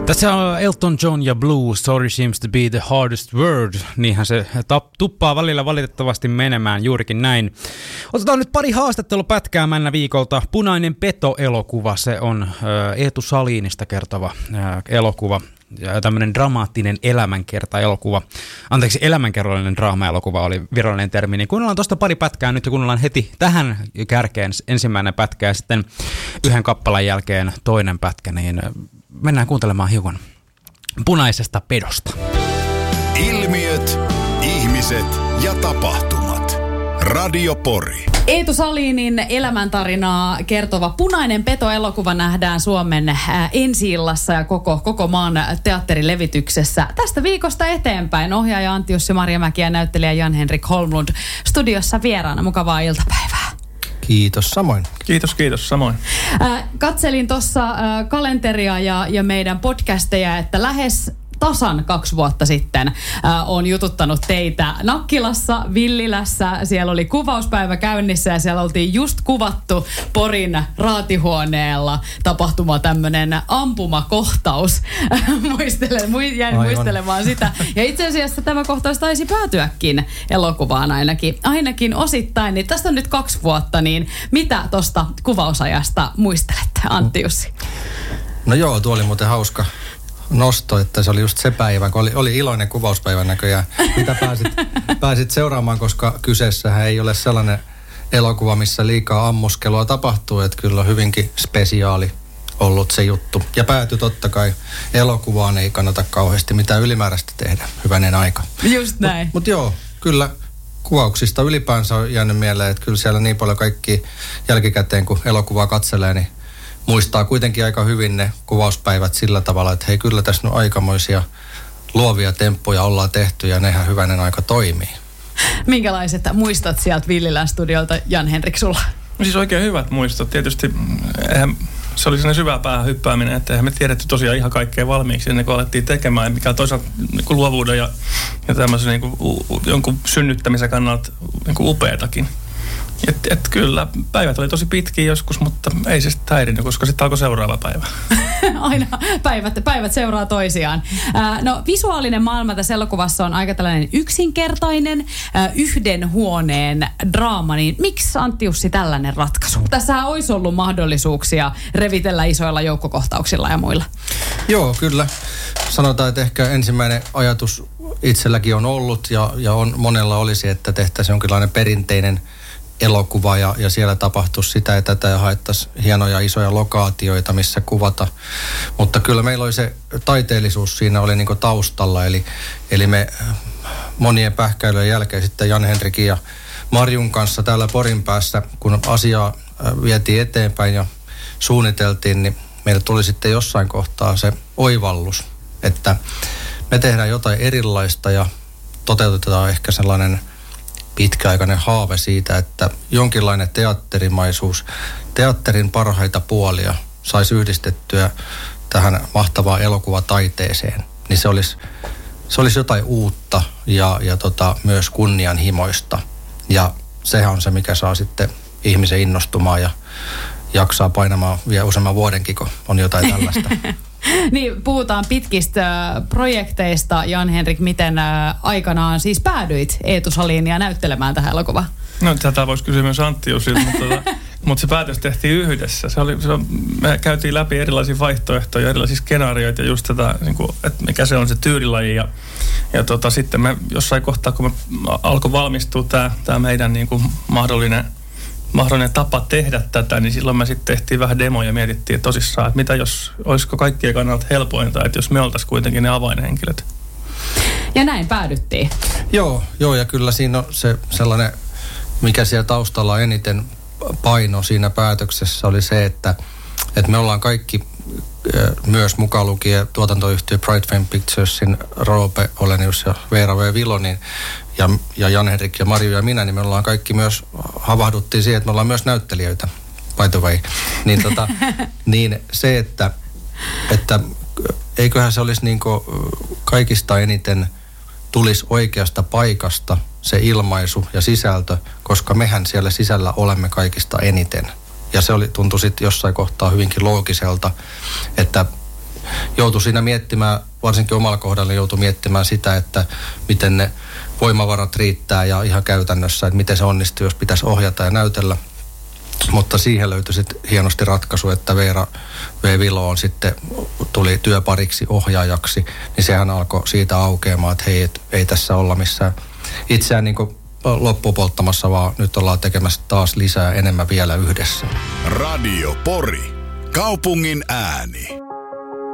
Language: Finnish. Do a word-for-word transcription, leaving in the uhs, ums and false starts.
Tässä on Elton John ja Blue, Story seems to be the hardest word. Niinhän se tap- tuppaa välillä valitettavasti menemään, juurikin näin. Otetaan nyt pari haastattelupätkää männä viikolta. Punainen peto-elokuva, se on äh, Eetu Salinista kertova äh, elokuva. Ja tämmöinen dramaattinen elämänkerta-elokuva. Anteeksi, elämänkerrallinen draama-elokuva oli virallinen termi. Niin kuunnellaan tuosta pari pätkää nyt ja kuunnellaan heti tähän kärkeen ensimmäinen pätkä ja sitten yhden kappaleen jälkeen toinen pätkä. Niin mennään kuuntelemaan hiukan Punaisesta pedosta. Ilmiöt, ihmiset ja tapahtumat. Radio Pori. Eetu Salinin elämäntarinaa kertova Punainen peto-elokuva nähdään Suomen ää, ensi-illassa ja koko, koko maan teatterilevityksessä. Tästä viikosta eteenpäin ohjaaja Antti Jussi Marjamäki ja näyttelijä Jan-Henrik Holmlund studiossa vieraana. Mukavaa iltapäivää. Kiitos samoin. Kiitos, kiitos samoin. Ää, katselin tuossa kalenteria ja, ja meidän podcasteja, että lähes tasan kaksi vuotta sitten äh, on jututtanut teitä Nakkilassa, Villilässä. Siellä oli kuvauspäivä käynnissä ja siellä oltiin just kuvattu Porin raatihuoneella tapahtuma tämmöinen ampumakohtaus. Muistelen, mu, jäin Aivan. muistelemaan sitä. Ja itse asiassa tämä kohtaus taisi päätyäkin elokuvaan ainakin, ainakin osittain. Niin tästä on nyt kaksi vuotta, niin mitä tuosta kuvausajasta muistelette, Antti Jussi? No joo, tuo oli muuten hauska nosto, että se oli just se päivä, kun oli, oli iloinen kuvauspäivän näköjään, mitä pääsit, pääsit seuraamaan, koska kyseessähän ei ole sellainen elokuva, missä liikaa ammuskelua tapahtuu, että kyllä on hyvinkin spesiaali ollut se juttu. Ja päätyi totta kai elokuvaan, ei kannata kauheasti mitään ylimääräistä tehdä, hyvänen aika. Just näin. Mutta mut joo, kyllä kuvauksista ylipäänsä on jäänyt mieleen, että kyllä siellä niin paljon kaikki jälkikäteen, kun elokuvaa katselee, niin muistaa kuitenkin aika hyvin ne kuvauspäivät sillä tavalla, että hei, kyllä tässä on aikamoisia luovia temppuja ollaan tehty ja nehän hyvänen aika toimii. Minkälaiset muistat sieltä Villilän studiolta, Jan-Henrik, sulla? Siis oikein hyvät muistot. Tietysti eihän, se oli sellainen syvä päähän hyppääminen, että eihän me tiedetty tosiaan ihan kaikkea valmiiksi ennen kuin alettiin tekemään, mikä on toisaalta niin kuin luovuuden ja, ja tämmöisen niin kuin, u, jonkun synnyttämisen kannalta niin kuin upeatakin. Että et kyllä, päivät oli tosi pitkiä joskus, mutta ei se sitten häirinyt, koska sitten alkoi seuraava päivä. Aina päivät, päivät seuraa toisiaan. Äh, no visuaalinen maailma tässä elokuvassa on aika tällainen yksinkertainen, äh, yhden huoneen draama. Niin miksi, Antti Jussi, tällainen ratkaisu? Tässähän olisi ollut mahdollisuuksia revitellä isoilla joukkokohtauksilla ja muilla. Joo, kyllä. Sanotaan, että ehkä ensimmäinen ajatus itselläkin on ollut ja, ja on, monella olisi, että tehtäisiin jonkinlainen perinteinen elokuva ja, ja siellä tapahtuisi sitä ja tätä ja haettaisiin hienoja isoja lokaatioita, missä kuvata. Mutta kyllä meillä oli se taiteellisuus siinä oli niin kuin taustalla, eli, eli me monien pähkäilyjen jälkeen sitten Jan-Henrikin ja Marjun kanssa täällä Porin päässä, kun asiaa vietiin eteenpäin ja suunniteltiin, niin meille tuli sitten jossain kohtaa se oivallus, että me tehdään jotain erilaista ja toteutetaan ehkä sellainen pitkäaikainen haave siitä, että jonkinlainen teatterimaisuus, teatterin parhaita puolia saisi yhdistettyä tähän mahtavaan elokuvataiteeseen. Niin se olisi, se olisi jotain uutta ja, ja tota, myös kunnianhimoista. Ja sehän on se, mikä saa sitten ihmisen innostumaan ja jaksaa painamaan vielä useamman vuodenkin, kun on jotain tällaista. Niin, puhutaan pitkistä projekteista. Jan-Henrik, miten aikanaan siis päädyit Eetu Salinia näyttelemään tähän elokuvaan? No tätä voisi kysyä myös Antti Jussilta, mutta, mutta se päätös tehtiin yhdessä. Se oli, se, me käytiin läpi erilaisia vaihtoehtoja, erilaisia skenaarioita ja just tätä, niin kuin, että mikä se on se tyylilaji. Ja, ja tota, sitten me jossain kohtaa, kun me alkoi valmistua tämä, tämä meidän niin kuin mahdollinen mahdollinen tapa tehdä tätä, niin silloin me sitten tehtiin vähän demoja ja mietittiin tosissaan, että mitä jos, olisiko kaikkien kannalta helpointa, että jos me oltaisiin kuitenkin ne avainhenkilöt. Ja näin päädyttiin. Joo, joo ja kyllä siinä on se sellainen, mikä siellä taustalla eniten paino siinä päätöksessä oli se, että, että me ollaan kaikki myös mukaan lukien tuotantoyhtiö Bright Fame Picturesin Roope Olenius ja Veera V. Vilonin ja, ja Jan-Henrik ja Marju ja minä, niin me ollaan kaikki myös, havahduttiin siihen, että me ollaan myös näyttelijöitä, by the way. Niin, tota, niin se, että, että eiköhän se olisi niin kuin kaikista eniten tulisi oikeasta paikasta se ilmaisu ja sisältö, koska mehän siellä sisällä olemme kaikista eniten. Ja se oli, tuntui sitten jossain kohtaa hyvinkin loogiselta, että joutui siinä miettimään, varsinkin omalla kohdalla joutui miettimään sitä, että miten ne voimavarat riittää ja ihan käytännössä, että miten se onnistuu, jos pitäisi ohjata ja näytellä. Mutta siihen löytyi sitten hienosti ratkaisu, että Veera V. Viloon sitten tuli työpariksi ohjaajaksi, niin sehän alkoi siitä aukeamaan, että hei, et, ei tässä olla missään itseään niin kuin loppupolttamassa, vaan nyt ollaan tekemässä taas lisää enemmän vielä yhdessä. Radio Pori. Kaupungin ääni.